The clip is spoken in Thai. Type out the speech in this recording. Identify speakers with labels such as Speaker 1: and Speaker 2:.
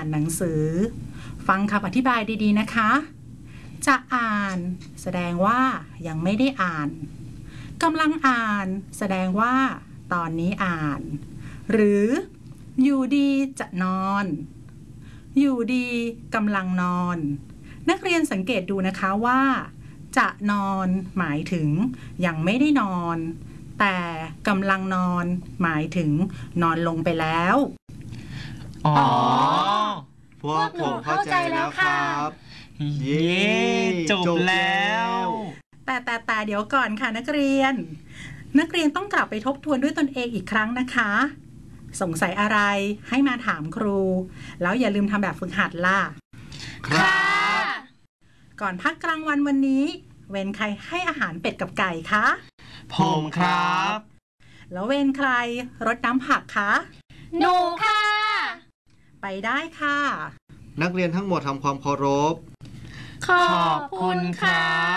Speaker 1: หนังสือฟังคำอธิบายดีๆนะคะจะอ่านแสดงว่ายังไม่ได้อ่านกำลังอ่านแสดงว่าตอนนี้อ่านหรืออยู่ดีจะนอนอยู่ดีกำลังนอนนักเรียนสังเกตดูนะคะว่าจะนอนหมายถึงยังไม่ได้นอนแต่กำลังนอนหมายถึงนอนลงไปแล้ว
Speaker 2: อ๋อ
Speaker 3: พวกผมเข้าใจแล้วครับ
Speaker 2: เย้จบแล้ว
Speaker 1: แต่เดี๋ยวก่อนค่ะนักเรียนต้องกลับไปทบทวนด้วยตนเองอีกครั้งนะคะสงสัยอะไรให้มาถามครูแล้วอย่าลืมทำแบบฝึกหัดล่ะ
Speaker 3: ค่ะ
Speaker 1: ก่อนพักกลางวันวันนี้เวรใครให้อาหารเป็ดกับไก่คะ
Speaker 2: ผมครับ
Speaker 1: แล้วเวรใครรดน้ำผักคะ
Speaker 4: หนูค่ะ
Speaker 1: ไปได้ค่ะ
Speaker 3: นักเรียนทั้งหมดทำความเคารพ
Speaker 2: ขอบคุณครับ